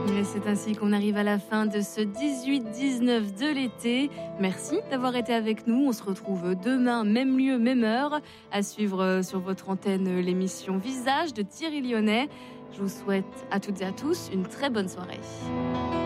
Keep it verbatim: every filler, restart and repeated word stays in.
Et c'est ainsi qu'on arrive à la fin de ce dix-huit dix-neuf de l'été. Merci d'avoir été avec nous. On se retrouve demain, même lieu, même heure, à suivre sur votre antenne l'émission Visage de Thierry Lyonnais. Je vous souhaite à toutes et à tous une très bonne soirée.